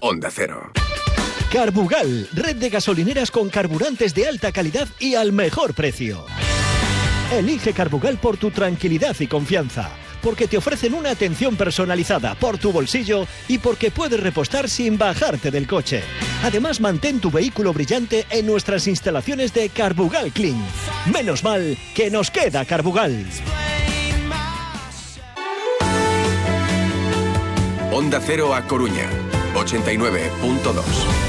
Onda Cero. Carbugal, red de gasolineras con carburantes de alta calidad y al mejor precio. Elige Carbugal por tu tranquilidad y confianza, porque te ofrecen una atención personalizada por tu bolsillo y porque puedes repostar sin bajarte del coche. Además, mantén tu vehículo brillante en nuestras instalaciones de Carbugal Clean. Menos mal que nos queda Carbugal. Onda Cero A Coruña, 89.2.